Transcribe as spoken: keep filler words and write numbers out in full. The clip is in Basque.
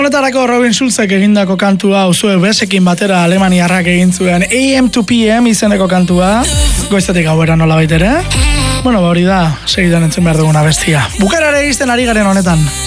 honetarako Robin Schulzek egindako kantua Uzue Besekin batera alemaniarrak egin zuen A M to P M izeneko kantua, goizetik gauera nola baitere. Bueno, ba hori da, segidan entzun behar duguna bestia. Bukarare izten ari garen honetan.